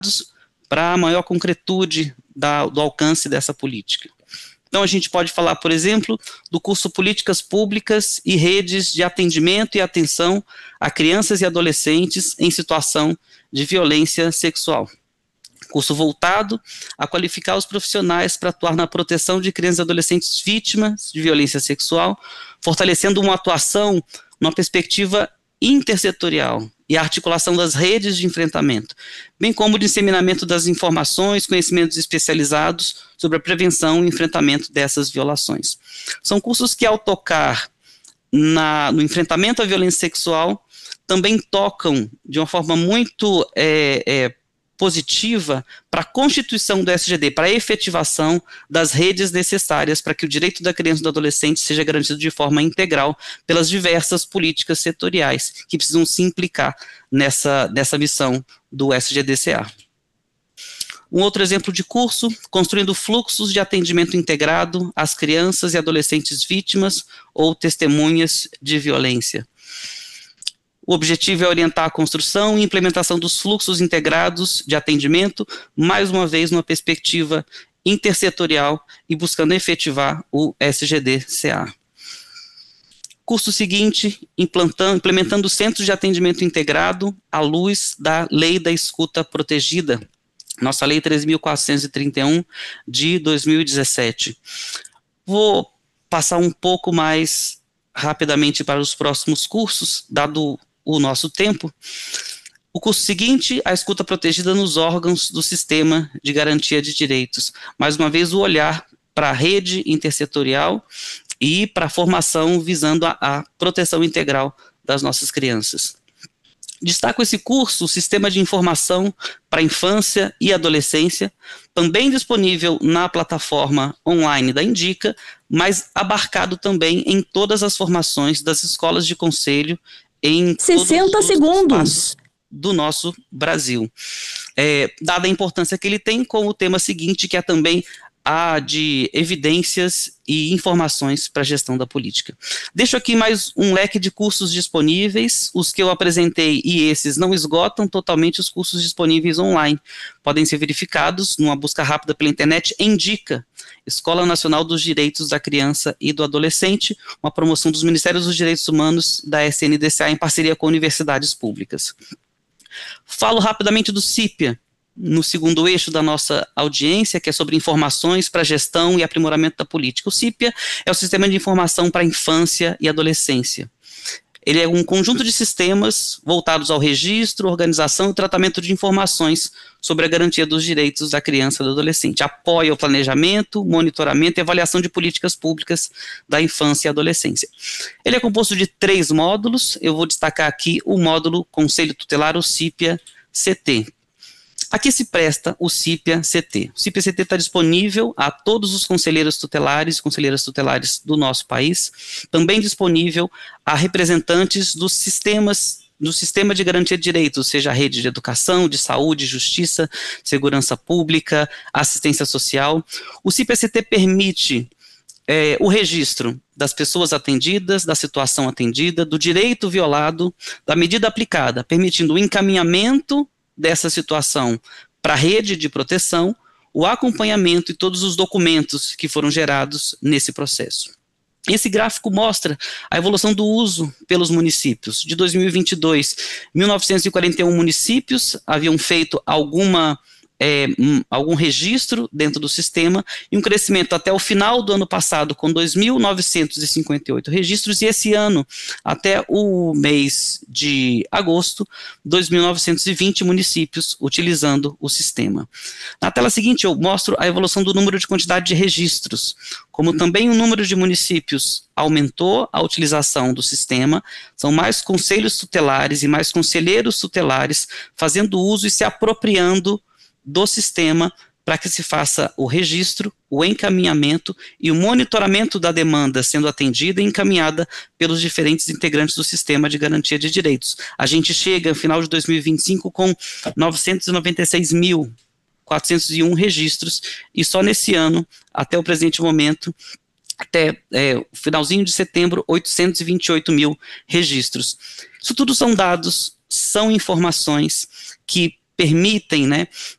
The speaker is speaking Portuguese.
para a maior concretude do alcance dessa política. Então, a gente pode falar, por exemplo, do curso Políticas Públicas e Redes de Atendimento e Atenção a Crianças e Adolescentes em Situação de Violência Sexual. Curso voltado a qualificar os profissionais para atuar na proteção de crianças e adolescentes vítimas de violência sexual, fortalecendo uma atuação numa perspectiva intersetorial e a articulação das redes de enfrentamento, bem como o disseminamento das informações, conhecimentos especializados sobre a prevenção e enfrentamento dessas violações. São cursos que, ao tocar no enfrentamento à violência sexual, também tocam de uma forma muito positiva para a constituição do SGD, para a efetivação das redes necessárias para que o direito da criança e do adolescente seja garantido de forma integral pelas diversas políticas setoriais que precisam se implicar nessa missão do SGD-CA. Um outro exemplo de curso, construindo fluxos de atendimento integrado às crianças e adolescentes vítimas ou testemunhas de violência. O objetivo é orientar a construção e implementação dos fluxos integrados de atendimento, mais uma vez numa perspectiva intersetorial e buscando efetivar o SGD-CA. Curso seguinte, implementando centros de atendimento integrado à luz da Lei da Escuta Protegida, nossa Lei 3.431 de 2017. Vou passar um pouco mais rapidamente para os próximos cursos, dado o nosso tempo. O curso seguinte, a escuta protegida nos órgãos do sistema de garantia de direitos. Mais uma vez, o olhar para a rede intersetorial e para a formação visando a proteção integral das nossas crianças. Destaco esse curso, o Sistema de Informação para a Infância e Adolescência, também disponível na plataforma online da Indica, mas abarcado também em todas as formações das escolas de conselho em 60 segundos do nosso Brasil. Dada a importância que ele tem com o tema seguinte, que é também a de evidências e informações para a gestão da política. Deixo aqui mais um leque de cursos disponíveis, os que eu apresentei e esses não esgotam totalmente os cursos disponíveis online. Podem ser verificados numa busca rápida pela internet. Indica, Escola Nacional dos Direitos da Criança e do Adolescente, uma promoção dos Ministérios dos Direitos Humanos da SNDCA em parceria com universidades públicas. Falo rapidamente do CIPIA, no segundo eixo da nossa audiência, que é sobre informações para gestão e aprimoramento da política. O CIPIA é o Sistema de Informação para a Infância e Adolescência. Ele é um conjunto de sistemas voltados ao registro, organização e tratamento de informações sobre a garantia dos direitos da criança e do adolescente. Apoia o planejamento, monitoramento e avaliação de políticas públicas da infância e adolescência. Ele é composto de 3 módulos. Eu vou destacar aqui o módulo Conselho Tutelar, o CIPIA-CT. Aqui se presta o CIPIA-CT. O CIPIA-CT está disponível a todos os conselheiros tutelares e conselheiras tutelares do nosso país, também disponível a representantes do sistema de garantia de direitos, seja a rede de educação, de saúde, justiça, segurança pública, assistência social. O CIPIA-CT permite o registro das pessoas atendidas, da situação atendida, do direito violado, da medida aplicada, permitindo o encaminhamento dessa situação para a rede de proteção, o acompanhamento e todos os documentos que foram gerados nesse processo. Esse gráfico mostra a evolução do uso pelos municípios. De 2022, 1.941 municípios haviam feito algum registro dentro do sistema, e um crescimento até o final do ano passado com 2.958 registros, e esse ano, até o mês de agosto, 2.920 municípios utilizando o sistema. Na tela seguinte eu mostro a evolução do número de quantidade de registros, como também o número de municípios aumentou a utilização do sistema, são mais conselhos tutelares e mais conselheiros tutelares fazendo uso e se apropriando do sistema para que se faça o registro, o encaminhamento e o monitoramento da demanda sendo atendida e encaminhada pelos diferentes integrantes do sistema de garantia de direitos. A gente chega, no final de 2025, com 996.401 registros, e só nesse ano, até o presente momento, até o finalzinho de setembro, 828 mil registros. Isso tudo são dados, são informações que permitem, né,